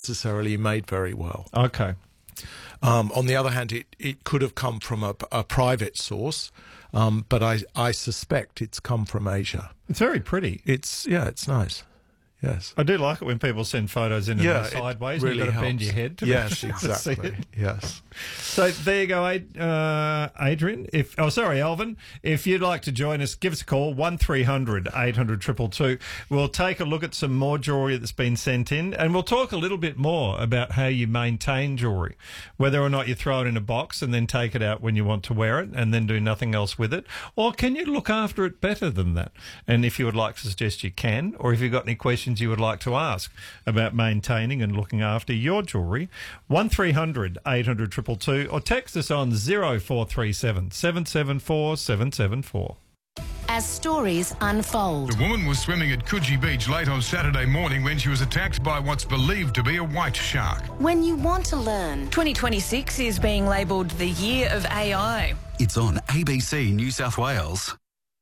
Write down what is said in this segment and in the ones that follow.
necessarily made very well. Okay. On the other hand, it could have come from a private source, but I suspect it's come from Asia. It's very pretty. It's nice. Yes. I do like it when people send photos in and they're sideways. Really You've got to bend helps. your head to yes, see exactly. it. Yes. So there you go, Adrian. Alvin. If you'd like to join us, give us a call, 1300 800 222. We'll take a look at some more jewellery that's been sent in, and we'll talk a little bit more about how you maintain jewellery, whether or not you throw it in a box and then take it out when you want to wear it and then do nothing else with it, or can you look after it better than that? And if you would like to suggest, you can, or if you've got any questions you would like to ask about maintaining and looking after your jewellery, 1300 800 222, or text us on 0437 774 774. As stories unfold. The woman was swimming at Coogee Beach late on Saturday morning when she was attacked by what's believed to be a white shark. When you want to learn. 2026 is being labelled the year of AI. It's on ABC New South Wales.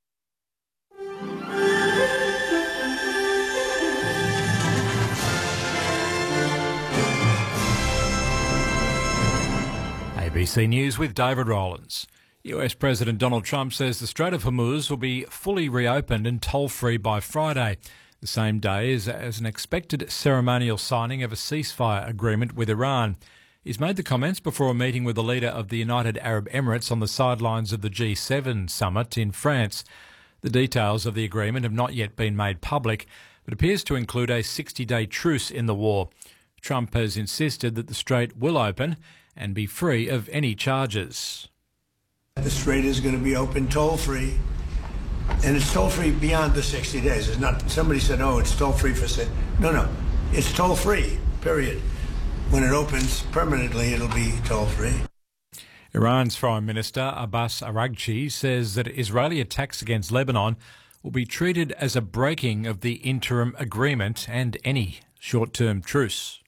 ABC News with David Rowlands. US President Donald Trump says the Strait of Hormuz will be fully reopened and toll-free by Friday, the same day as an expected ceremonial signing of a ceasefire agreement with Iran. He's made the comments before a meeting with the leader of the United Arab Emirates on the sidelines of the G7 summit in France. The details of the agreement have not yet been made public, but appears to include a 60-day truce in the war. Trump has insisted that the strait will open and be free of any charges. The strait is going to be open toll-free, and it's toll-free beyond the 60 days. It's not, somebody said, oh, it's toll-free for... No, it's toll-free, period. When it opens permanently, it'll be toll-free. Iran's Foreign Minister Abbas Araghchi says that Israeli attacks against Lebanon will be treated as a breaking of the interim agreement and any short-term truce.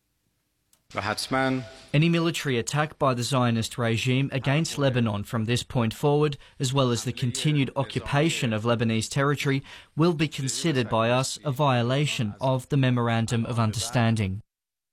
Any military attack by the Zionist regime against Lebanon from this point forward, as well as the continued occupation of Lebanese territory, will be considered by us a violation of the Memorandum of Understanding.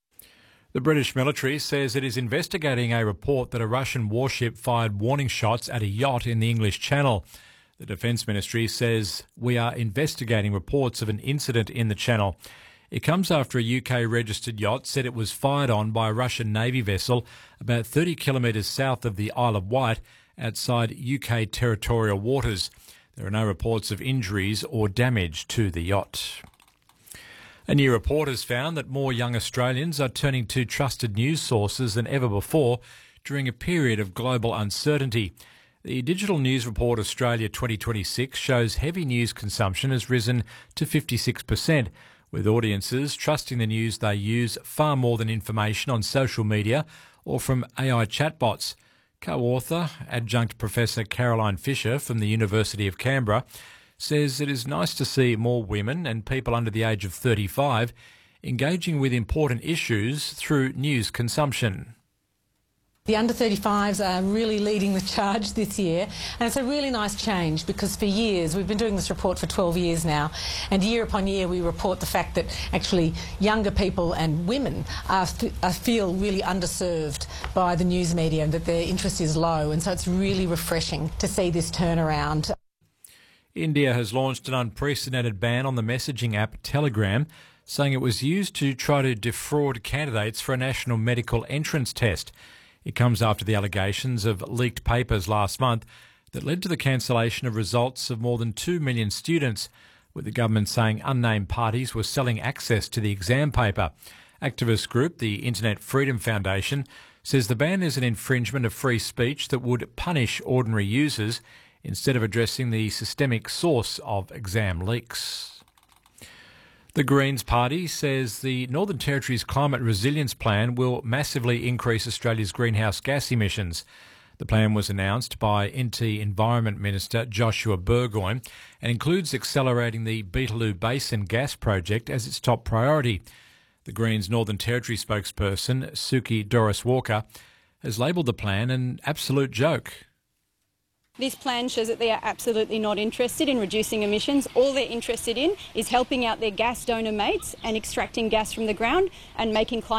The British military says it is investigating a report that a Russian warship fired warning shots at a yacht in the English Channel. The Defence Ministry says we are investigating reports of an incident in the Channel. It comes after a UK-registered yacht said it was fired on by a Russian Navy vessel about 30 kilometres south of the Isle of Wight, outside UK territorial waters. There are no reports of injuries or damage to the yacht. A new report has found that more young Australians are turning to trusted news sources than ever before during a period of global uncertainty. The Digital News Report Australia 2026 shows heavy news consumption has risen to 56%. With audiences trusting the news they use far more than information on social media or from AI chatbots. Co-author, adjunct Professor Caroline Fisher from the University of Canberra, says it is nice to see more women and people under the age of 35 engaging with important issues through news consumption. The under-35s are really leading the charge this year, and it's a really nice change because for years, we've been doing this report for 12 years now, and year upon year we report the fact that actually younger people and women feel really underserved by the news media and that their interest is low, and so it's really refreshing to see this turnaround. India has launched an unprecedented ban on the messaging app Telegram, saying it was used to try to defraud candidates for a national medical entrance test. It comes after the allegations of leaked papers last month that led to the cancellation of results of more than 2 million students, with the government saying unnamed parties were selling access to the exam paper. Activist group, the Internet Freedom Foundation, says the ban is an infringement of free speech that would punish ordinary users instead of addressing the systemic source of exam leaks. The Greens Party says the Northern Territory's climate resilience plan will massively increase Australia's greenhouse gas emissions. The plan was announced by NT Environment Minister Joshua Burgoyne and includes accelerating the Beetaloo Basin gas project as its top priority. The Greens Northern Territory spokesperson, Suki Doris Walker, has labelled the plan an absolute joke. This plan shows that they are absolutely not interested in reducing emissions. All they're interested in is helping out their gas donor mates and extracting gas from the ground and making climate